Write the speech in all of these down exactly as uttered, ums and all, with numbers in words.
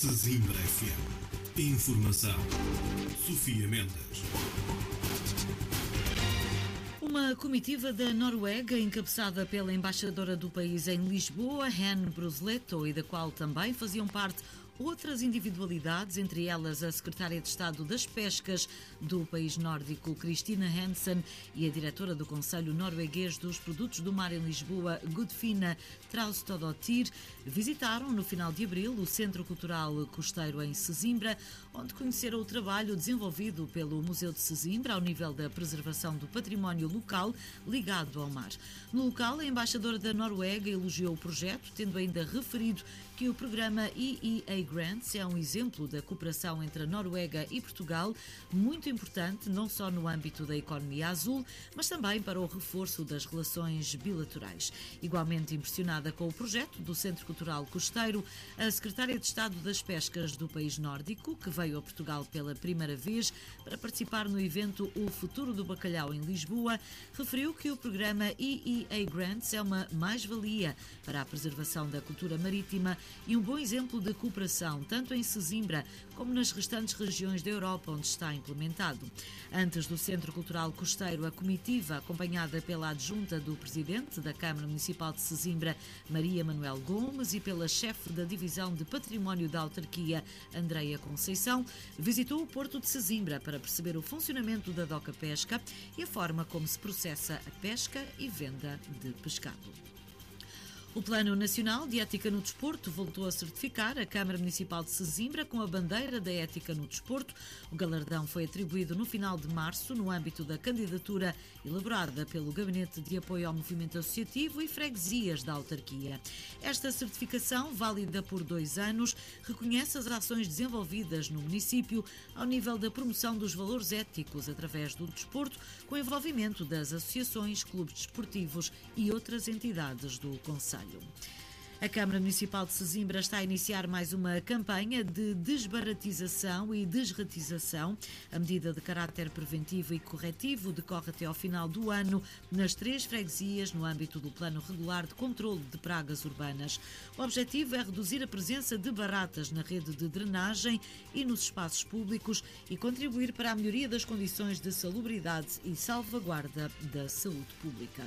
Sesimbra F M. Informação. Sofia Mendes. Uma comitiva da Noruega, encabeçada pela embaixadora do país em Lisboa, Hen Brusletto, e da qual também faziam parte outras individualidades, entre elas a secretária de Estado das Pescas do país nórdico, Kristina Hansen, e a diretora do Conselho Norueguês dos Produtos do Mar em Lisboa, Gudfina Traustadottir, visitaram no final de abril o Centro Cultural Costeiro em Sesimbra, onde conheceram o trabalho desenvolvido pelo Museu de Sesimbra ao nível da preservação do património local ligado ao mar. No local, a embaixadora da Noruega elogiou o projeto, tendo ainda referido que o programa E E A Grants é um exemplo da cooperação entre a Noruega e Portugal, muito importante não só no âmbito da economia azul, mas também para o reforço das relações bilaterais. Igualmente impressionada com o projeto do Centro Cultural Costeiro, a secretária de Estado das Pescas do país nórdico, que veio a Portugal pela primeira vez para participar no evento O Futuro do Bacalhau em Lisboa, referiu que o programa E E A Grants é uma mais-valia para a preservação da cultura marítima e um bom exemplo de cooperação, tanto em Sesimbra como nas restantes regiões da Europa onde está implementado. Antes do Centro Cultural Costeiro, a comitiva, acompanhada pela adjunta do Presidente da Câmara Municipal de Sesimbra, Maria Manuel Gomes, e pela chefe da Divisão de Património da Autarquia, Andreia Conceição, visitou o Porto de Sesimbra para perceber o funcionamento da Doca Pesca e a forma como se processa a pesca e venda de pescado. O Plano Nacional de Ética no Desporto voltou a certificar a Câmara Municipal de Sesimbra com a bandeira da ética no desporto. O galardão foi atribuído no final de março no âmbito da candidatura elaborada pelo Gabinete de Apoio ao Movimento Associativo e Freguesias da Autarquia. Esta certificação, válida por dois anos, reconhece as ações desenvolvidas no município ao nível da promoção dos valores éticos através do desporto, com envolvimento das associações, clubes desportivos e outras entidades do concelho. A Câmara Municipal de Sesimbra está a iniciar mais uma campanha de desbaratização e desratização. A medida de caráter preventivo e corretivo decorre até ao final do ano nas três freguesias no âmbito do Plano Regular de Controlo de Pragas Urbanas. O objetivo é reduzir a presença de baratas na rede de drenagem e nos espaços públicos e contribuir para a melhoria das condições de salubridade e salvaguarda da saúde pública.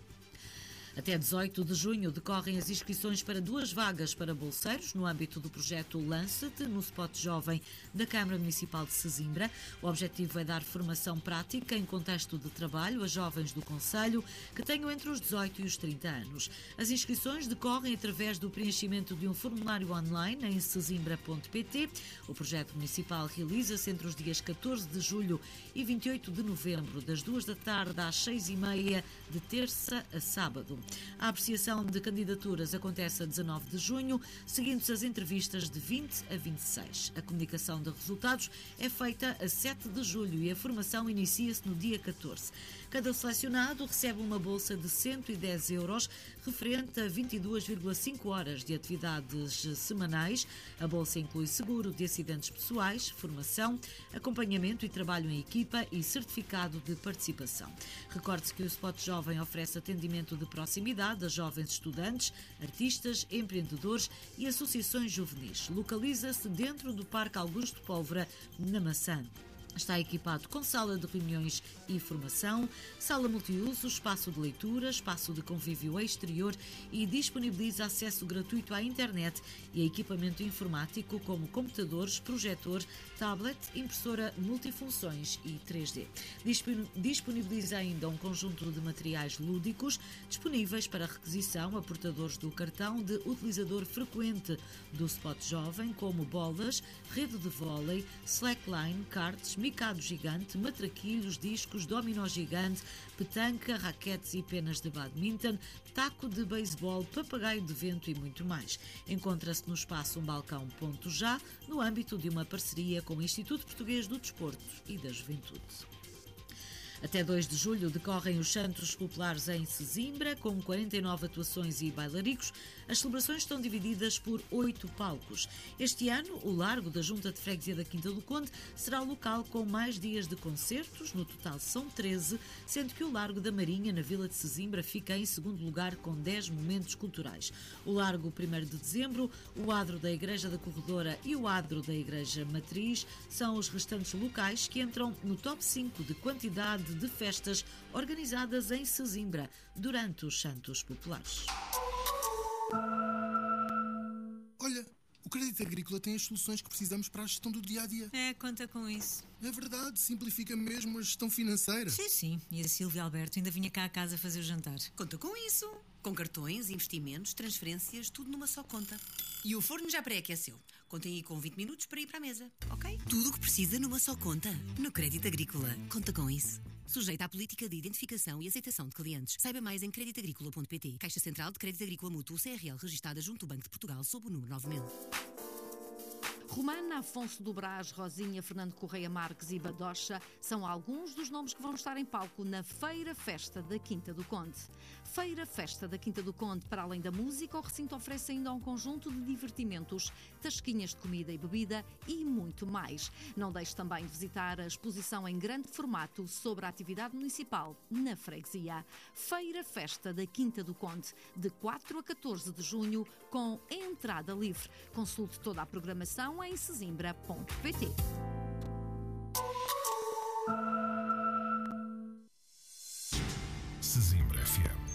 Até dezoito de junho decorrem as inscrições para duas vagas para bolseiros no âmbito do projeto Lança-te no Spot Jovem da Câmara Municipal de Sesimbra. O objetivo é dar formação prática em contexto de trabalho a jovens do concelho que tenham entre os dezoito e os trinta anos. As inscrições decorrem através do preenchimento de um formulário online em sesimbra ponto pt. O projeto municipal realiza-se entre os dias catorze de julho e vinte e oito de novembro, das duas da tarde às seis e meia, de terça a sábado. A apreciação de candidaturas acontece a dezanove de junho, seguindo-se as entrevistas de vinte a vinte e seis. A comunicação de resultados é feita a sete de julho e a formação inicia-se no dia catorze. Cada selecionado recebe uma bolsa de cento e dez euros, referente a vinte e duas vírgula cinco horas de atividades semanais. A bolsa inclui seguro de acidentes pessoais, formação, acompanhamento e trabalho em equipa e certificado de participação. Recorde-se que o Spot Jovem oferece atendimento de proximidade a jovens estudantes, artistas, empreendedores e associações juvenis. Localiza-se dentro do Parque Augusto Pólvora, na Maçã. Está equipado com sala de reuniões e formação, sala multiuso, espaço de leitura, espaço de convívio exterior e disponibiliza acesso gratuito à internet e a equipamento informático como computadores, projetor, tablet, impressora multifunções e três D. Disponibiliza ainda um conjunto de materiais lúdicos disponíveis para requisição a portadores do cartão de utilizador frequente do Spot Jovem, como bolas, rede de vôlei, slackline, cards, micado gigante, matraquilhos, discos, dominó gigante, petanca, raquetes e penas de badminton, taco de beisebol, papagaio de vento e muito mais. Encontra-se no espaço um balcão Ponto Já, no âmbito de uma parceria com o Instituto Português do Desporto e da Juventude. Até dois de julho decorrem os Santos Populares em Sesimbra, com quarenta e nove atuações e bailaricos. As celebrações estão divididas por oito palcos. Este ano, o Largo da Junta de Freguesia da Quinta do Conde será o local com mais dias de concertos, no total são treze, sendo que o Largo da Marinha, na Vila de Sesimbra, fica em segundo lugar com dez momentos culturais. O Largo primeiro de Dezembro, o Adro da Igreja da Corredora e o Adro da Igreja Matriz são os restantes locais que entram no top cinco de quantidade de festas organizadas em Sesimbra durante os Santos Populares. Olha, o Crédito Agrícola tem as soluções que precisamos para a gestão do dia-a-dia. É, conta com isso. É verdade, simplifica mesmo a gestão financeira. Sim, sim. E a Silvia Alberto ainda vinha cá à casa fazer o jantar. Conta com isso. Com cartões, investimentos, transferências, tudo numa só conta. E o forno já pré-aqueceu. Contem aí com vinte minutos para ir para a mesa, ok? Tudo o que precisa numa só conta. No Crédito Agrícola. Conta com isso. Sujeita à política de identificação e aceitação de clientes. Saiba mais em crédito agrícola ponto pt. Caixa Central de Crédito Agrícola Mútuo C R L, registada junto do Banco de Portugal, sob o número nove mil. Romana, Afonso do Brás, Rosinha, Fernando Correia Marques e Badocha são alguns dos nomes que vão estar em palco na Feira Festa da Quinta do Conde. Feira Festa da Quinta do Conde, para além da música, o recinto oferece ainda um conjunto de divertimentos, tasquinhas de comida e bebida e muito mais. Não deixe também de visitar a exposição em grande formato sobre a atividade municipal na freguesia. Feira Festa da Quinta do Conde, de quatro a catorze de junho, com entrada livre. Consulte toda a programação em sesimbra ponto pt. Sesimbra F M.